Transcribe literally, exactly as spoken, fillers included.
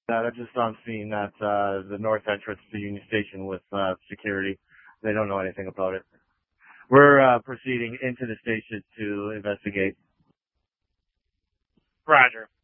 that. I just on scene at uh, the north entrance to Union Station with uh, security. They don't know anything about it. We're uh, proceeding into the station to investigate. Roger.